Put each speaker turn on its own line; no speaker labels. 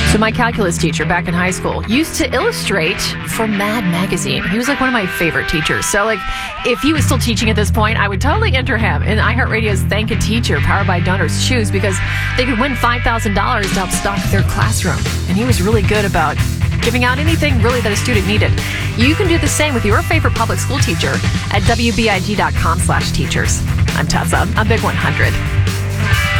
So my calculus teacher back in high school used to illustrate for Mad Magazine. He was like one of my favorite teachers. So like if he was still teaching at this point, I would totally enter him in iHeartRadio's Thank a Teacher, powered by Donors Choose, because they could win $5,000 to help stock their classroom. And he was really good about giving out anything really that a student needed. You can do the same with your favorite public school teacher at WBIG.com/teachers. I'm Tessa. I'm Big 100.